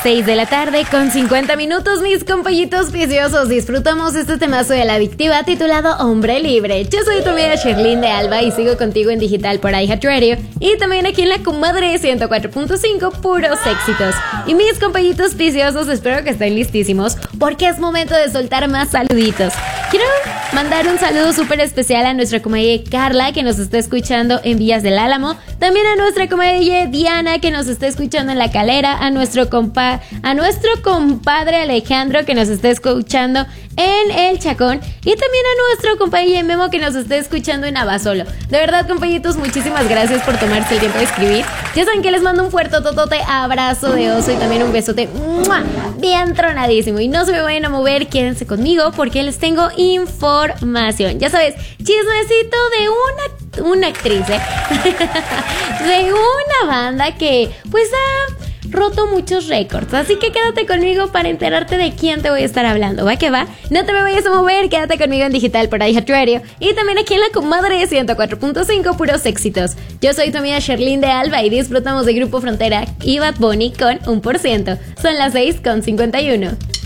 6 de la tarde con 50 minutos, mis compañitos preciosos. Disfrutamos este temazo de La Adictiva titulado Hombre Libre. Yo soy tu amiga Sherlyn de Alba y sigo contigo en digital por iHeartRadio y también aquí en la comadre 104.5, puros éxitos. Y mis compañitos preciosos, espero que estén listísimos porque es momento de soltar más saluditos. Quiero mandar un saludo súper especial a nuestra comadre Carla, que nos está escuchando en Villas del Álamo. También a nuestra comadre Diana, que nos está escuchando en La Calera. A nuestro compadre Alejandro, que nos está escuchando en El Chacón. Y también a nuestro compadre Memo, que nos está escuchando en Abasolo. De verdad, compañitos, muchísimas gracias por tomarse el tiempo de escribir. Ya saben que les mando un fuerte totote abrazo de oso y también un besote bien tronadísimo. Y no se me vayan a mover, quédense conmigo porque les tengo información. Ya sabes, chismecito de una actriz, de una banda que pues ha roto muchos récords, así que quédate conmigo para enterarte de quién te voy a estar hablando. Va que va, no te me vayas a mover, quédate conmigo en digital por iHeartRadio y también aquí en la comadre 104.5, puros éxitos. Yo soy tu amiga Sherlyn de Alba y disfrutamos de Grupo Frontera y Bad Bunny con 1%. Son las 6:51.